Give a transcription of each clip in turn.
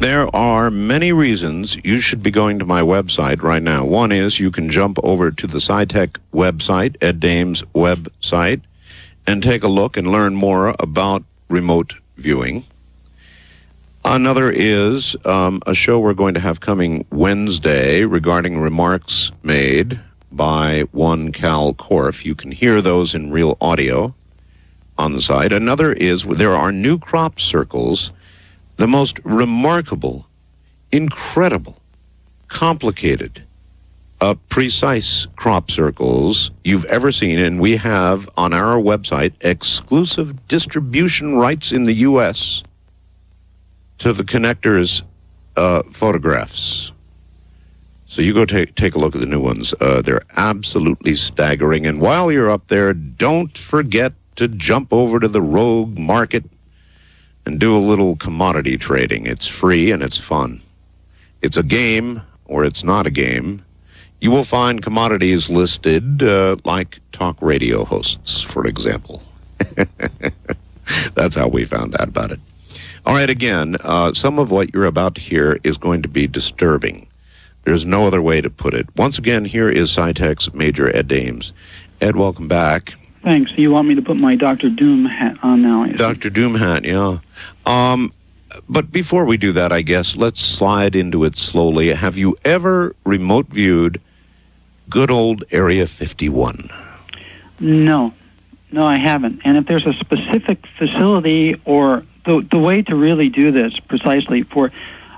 There are many reasons you should be going to my website right now. One is you can jump over to the SciTech website, Ed Dames' website, and take a look and learn more about remote viewing. Another is a show we're going to have coming Wednesday regarding remarks made by one Cal Korff. You can hear those in real audio on the site. Another is there are new crop circles, the most remarkable, incredible, complicated, precise crop circles you've ever seen, and we have on our website exclusive distribution rights in the U.S. to the connector's photographs. So you go take a look at the new ones. They're absolutely staggering. And while you're up there, don't forget to jump over to the Rogue Market and do a little commodity trading. It's free and it's fun. It's a game, or it's not a game. You will find commodities listed like talk radio hosts, for example. That's how we found out about it. All right, again, some of what you're about to hear is going to be disturbing. There's no other way to put it. Once again, here is SciTech's Major Ed Dames. Ed, welcome back. Thanks. You want me to put my Dr. Doom hat on now? Dr. Doom hat, yeah. But before we do that, I guess, let's slide into it slowly. Have you ever remote viewed good old Area 51? No, I haven't. And if there's a specific facility or the way to really do this precisely for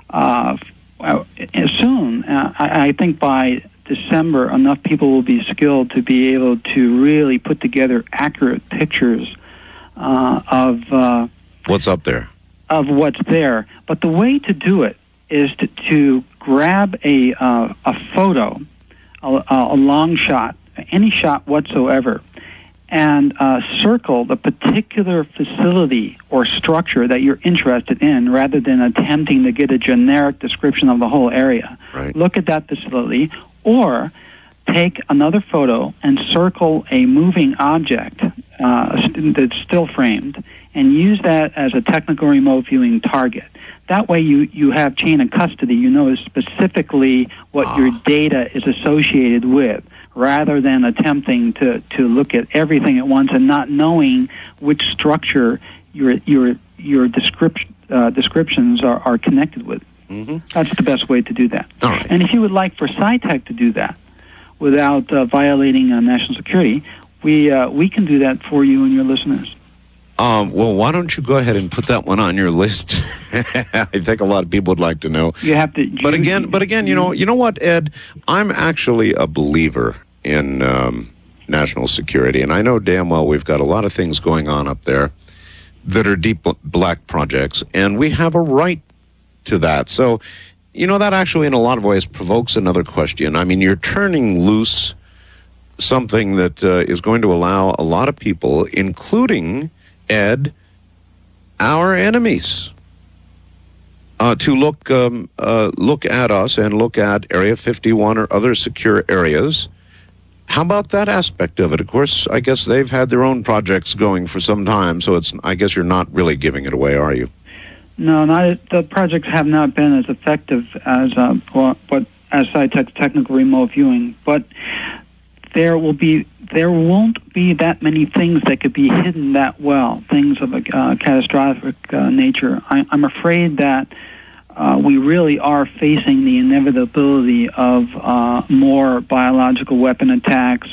soon, I think by December, enough people will be skilled to be able to really put together accurate pictures of what's up there, of what's there. But the way to do it is to grab a photo, a long shot, any shot whatsoever, and circle the particular facility or structure that you're interested in, rather than attempting to get a generic description of the whole area. Right. Look at that facility, or take another photo and circle a moving object that's still framed, and use that as a technical remote viewing target. That way you have chain of custody. You know specifically what your data is associated with, rather than attempting to look at everything at once and not knowing which structure your descriptions are connected with. Mm-hmm. That's the best way to do that. All right. And if you would like for SciTech to do that without violating national security, we can do that for you and your listeners. Well, why don't you go ahead and put that one on your list? I think a lot of people would like to know. You have to. But again, you know what, Ed? I'm actually a believer in national security, and I know damn well we've got a lot of things going on up there that are deep black projects, and we have a right to that. So, that actually in a lot of ways provokes another question. I mean, you're turning loose something that is going to allow a lot of people, including, Ed, our enemies, to look at us and look at Area 51 or other secure areas. How about that aspect of it? Of course, I guess they've had their own projects going for some time, so I guess you're not really giving it away, are you? No, the projects have not been as effective as SciTech's technical remote viewing, but there won't be that many things that could be hidden that well, things of a catastrophic nature. I'm afraid that we really are facing the inevitability of more biological weapon attacks